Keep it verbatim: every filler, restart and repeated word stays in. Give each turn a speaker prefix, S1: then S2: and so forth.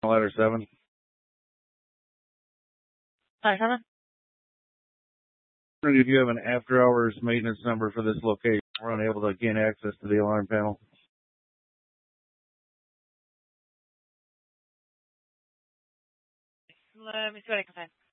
S1: Ladder seven.
S2: Hi, Simon.
S1: If you have an after-hours maintenance number for this location, we're unable to gain access to the alarm panel.
S2: Let me see what I can find.